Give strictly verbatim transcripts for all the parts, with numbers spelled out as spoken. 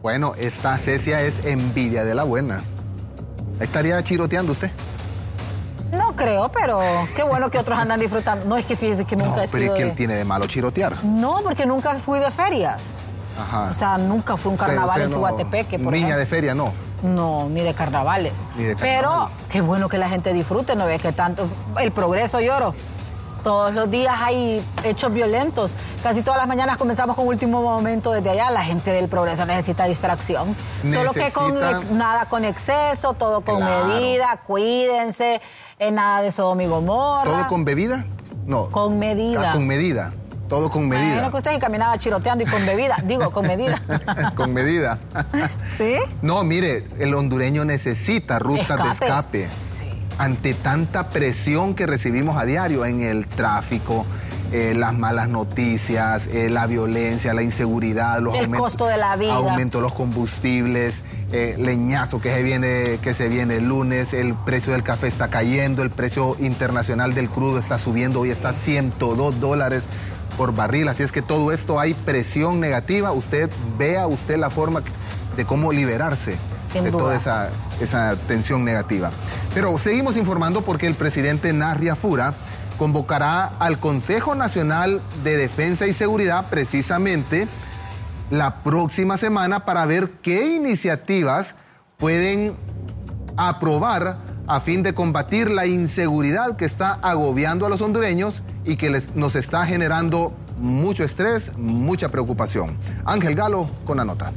Bueno, esta Cecia es envidia de la buena. ¿Estaría chiroteando usted? No creo, pero qué bueno que otros andan disfrutando. No, es que fíjese que nunca no, he sido pero es que de... él tiene de malo chirotear. No, porque nunca fui de ferias. Ajá. O sea, nunca fui a un carnaval usted, usted en no, Ciguatepeque, por niña ejemplo. de feria, no. No, ni de carnavales. Ni de carnaval. Pero qué bueno que la gente disfrute, ¿no ves que tanto? El progreso, lloro. Todos los días hay hechos violentos. Casi todas las mañanas comenzamos con último momento desde allá. La gente del progreso necesita distracción. Necesita... Solo que con nada con exceso, todo con claro. medida, cuídense, eh, nada de Sodoma y Gomorra. ¿Todo con bebida? No. Con medida. Ah, con medida. Todo con medida. Bueno, que usted caminaba chiroteando y con bebida. Digo, con medida. Con medida. ¿Sí? No, mire, el hondureño necesita rutas Escapes. de escape. Sí. Ante tanta presión que recibimos a diario en el tráfico, eh, las malas noticias, eh, la violencia, la inseguridad, los el aumentos, costo de la vida, aumento de los combustibles, eh, leñazo que se viene que se viene el lunes, el precio del café está cayendo, el precio internacional del crudo está subiendo, hoy está a ciento dos dólares por barril, así es que todo esto hay presión negativa. Usted vea usted la forma de cómo liberarse Sin de duda. toda esa, esa tensión negativa. Pero seguimos informando porque el presidente Nas Riafura convocará al Consejo Nacional de Defensa y Seguridad precisamente la próxima semana para ver qué iniciativas pueden aprobar a fin de combatir la inseguridad que está agobiando a los hondureños y que les, nos está generando mucho estrés, mucha preocupación. Ángel Galo con la nota.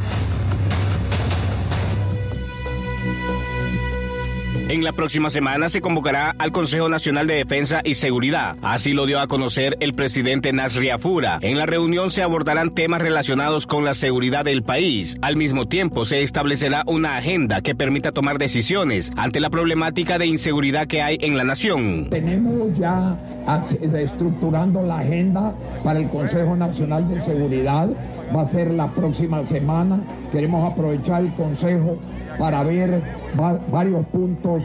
En la próxima semana se convocará al Consejo Nacional de Defensa y Seguridad. Así lo dio a conocer el presidente Nas Riafura. En la reunión se abordarán temas relacionados con la seguridad del país. Al mismo tiempo, se establecerá una agenda que permita tomar decisiones ante la problemática de inseguridad que hay en la nación. Tenemos ya estructurando la agenda para el Consejo Nacional de Seguridad. Va a ser la próxima semana. Queremos aprovechar el Consejo para ver va, varios puntos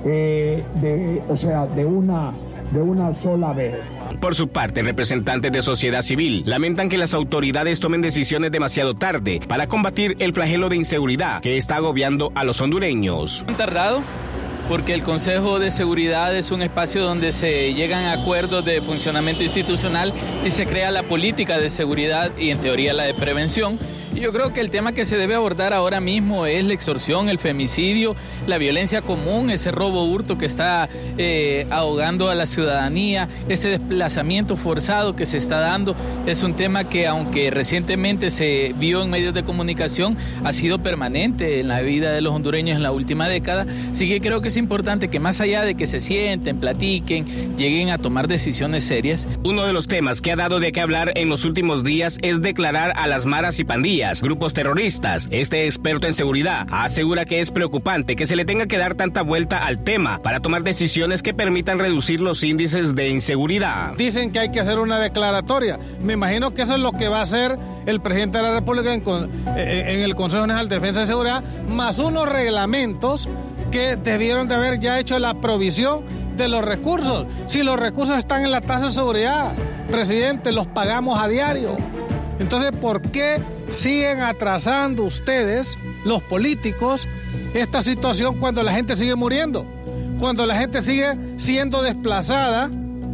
eh, de, o sea, de una, de una sola vez. Por su parte, representantes de sociedad civil lamentan que las autoridades tomen decisiones demasiado tarde para combatir el flagelo de inseguridad que está agobiando a los hondureños. Tardado porque el Consejo de Seguridad es un espacio donde se llegan a acuerdos de funcionamiento institucional y se crea la política de seguridad y en teoría la de prevención. Y yo creo que el tema que se debe abordar ahora mismo es la extorsión, el femicidio, la violencia común, ese robo hurto que está eh, ahogando a la ciudadanía, ese desplazamiento forzado que se está dando. Es un tema que aunque recientemente se vio en medios de comunicación, ha sido permanente en la vida de los hondureños en la última década. Así que creo que es importante que más allá de que se sienten, platiquen, lleguen a tomar decisiones serias. Uno de los temas que ha dado de qué hablar en los últimos días es declarar a las maras y pandillas, grupos terroristas. Este experto en seguridad asegura que es preocupante que se le tenga que dar tanta vuelta al tema para tomar decisiones que permitan reducir los índices de inseguridad. Dicen que hay que hacer una declaratoria. Me imagino que eso es lo que va a hacer el presidente de la República en, en el Consejo Nacional de Defensa y Seguridad, más unos reglamentos que debieron de haber ya hecho la provisión de los recursos. Si los recursos están en la tasa de seguridad, presidente, los pagamos a diario. Entonces, ¿por qué siguen atrasando ustedes, los políticos, esta situación cuando la gente sigue muriendo? Cuando la gente sigue siendo desplazada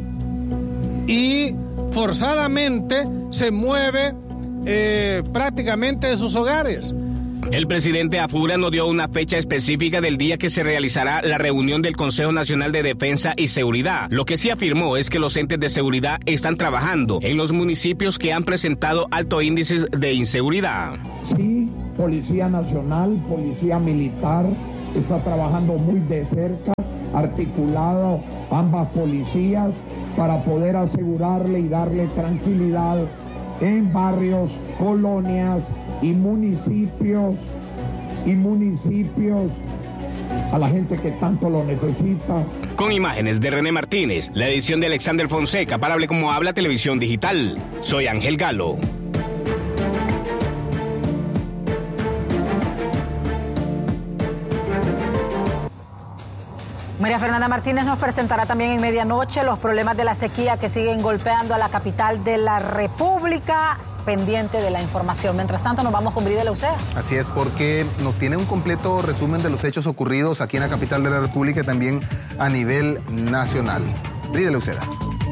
y forzadamente se mueve eh, prácticamente de sus hogares. El presidente Afura no dio una fecha específica del día que se realizará la reunión del Consejo Nacional de Defensa y Seguridad. Lo que sí afirmó es que los entes de seguridad están trabajando en los municipios que han presentado alto índice de inseguridad. Sí, Policía Nacional, Policía Militar, está trabajando muy de cerca, articulado ambas policías para poder asegurarle y darle tranquilidad en barrios, colonias y municipios y municipios a la gente que tanto lo necesita. Con imágenes de René Martínez, la edición de Alexander Fonseca para Hable Como Habla Televisión Digital. Soy Ángel Galo. María Fernanda Martínez nos presentará también en medianoche los problemas de la sequía que siguen golpeando a la capital de la República pendiente de la información. Mientras tanto, nos vamos con Bridel Uceda. Así es, porque nos tiene un completo resumen de los hechos ocurridos aquí en la capital de la República y también a nivel nacional. Bridel Uceda.